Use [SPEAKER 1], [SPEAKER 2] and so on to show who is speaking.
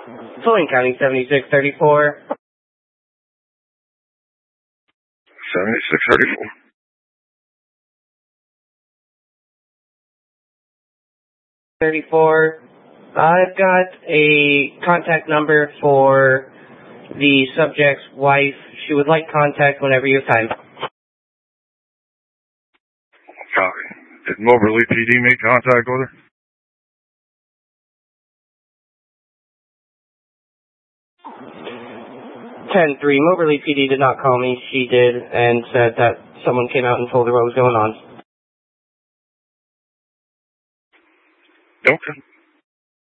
[SPEAKER 1] Fulton County 7634.
[SPEAKER 2] 7634.
[SPEAKER 1] 34. I've got a contact number for the subject's wife. She would like contact whenever you have time.
[SPEAKER 2] Copy. Did Moberly PD make contact with her?
[SPEAKER 1] 10-3. Moberly PD did not call me. She did, and said that someone came out and told her what was going on.
[SPEAKER 2] Okay.